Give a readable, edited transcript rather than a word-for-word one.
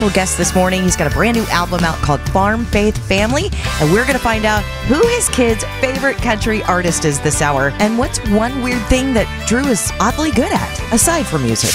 Guest this morning. He's got a brand new album out called Farm Faith Family, and we're going to find out who his kid's favorite country artist is this hour, and what's one weird thing that Drew is oddly good at, aside from music.